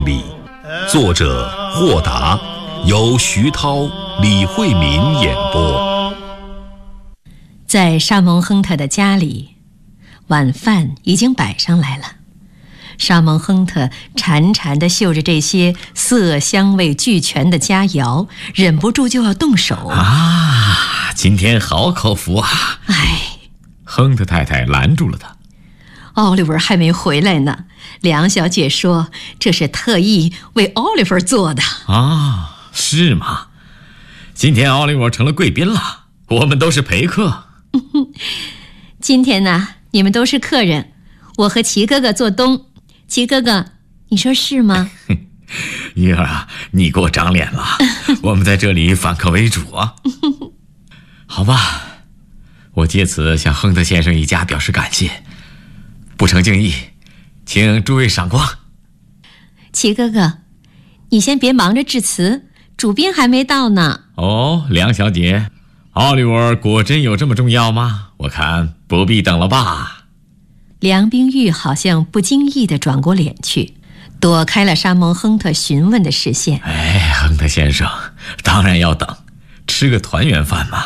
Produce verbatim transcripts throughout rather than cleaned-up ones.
里，作者霍达，由徐涛、李慧民演播。 在沙蒙亨特的家里，晚饭已经摆上来了。沙蒙亨特馋馋地嗅着这些色香味俱全的佳肴，忍不住就要动手啊！今天好口福啊！ 哎， 亨特太太拦住了他。 奥利弗还没回来呢，梁小姐说这是特意为奥利弗做的啊。是吗？今天奥利弗成了贵宾了，我们都是陪客。 今天呢，你们都是客人，我和齐哥哥做东。齐哥哥，你说是吗？ 玉儿啊，你给我长脸了。我们在这里反客为主啊。好吧，我借此向亨特先生一家表示感谢，不成敬意，请诸位赏光。 齐哥哥，你先别忙着致辞，主宾还没到呢。 哦，梁小姐，奥利弗果真有这么重要吗？我看不必等了吧。 梁冰玉好像不经意地转过脸去，躲开了沙蒙亨特询问的视线。 哎，亨特先生，当然要等，吃个团圆饭嘛。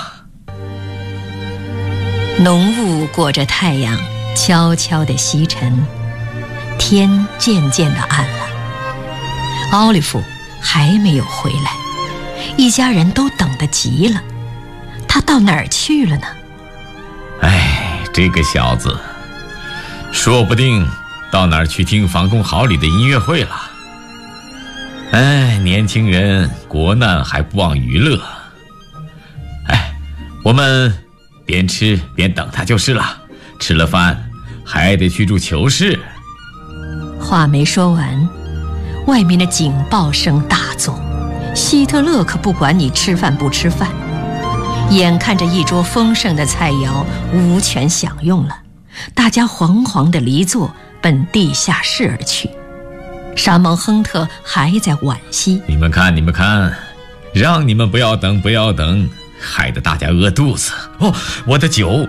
浓雾裹着太阳，悄悄地西沉，天渐渐地暗了。奥利弗还没有回来，一家人都等得急了。他到哪儿去了呢？ 哎，这个小子说不定到哪儿去听房公好礼的音乐会了。哎，年轻人国难还不忘娱乐。哎，我们边吃边等他就是了，吃了饭还得去住囚室。 话没说完，外面的警报声大作，希特勒可不管你吃饭不吃饭。眼看着一桌丰盛的菜肴无权享用了，大家惶惶地离座，奔地下室而去。沙蒙亨特还在惋惜， 你们看你们看，让你们不要等不要等，害得大家饿肚子。哦，我的酒。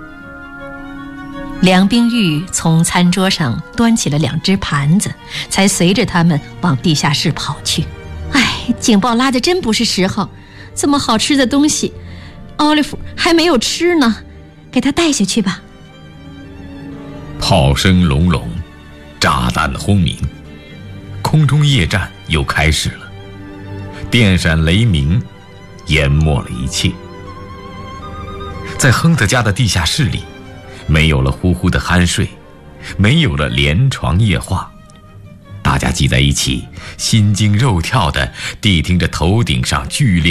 梁冰玉从餐桌上端起了两只盘子，才随着他们往地下室跑去。哎，警报拉得真不是时候，这么好吃的东西奥利弗还没有吃呢，给他带下去吧。 炮声隆隆，炸弹轰鸣，空中夜战又开始了。电闪雷鸣淹没了一切。在亨特家的地下室里，没有了呼呼的酣睡，没有了连床夜话，大家挤在一起，心惊肉跳地谛听着头顶上剧烈